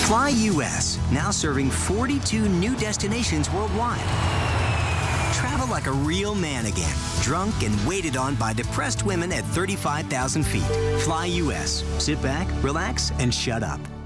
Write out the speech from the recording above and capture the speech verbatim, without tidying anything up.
Fly U S, now serving forty-two new destinations worldwide. Travel like a real man again, drunk and waited on by depressed women at thirty-five thousand feet. Fly U S. Sit back, relax, and shut up.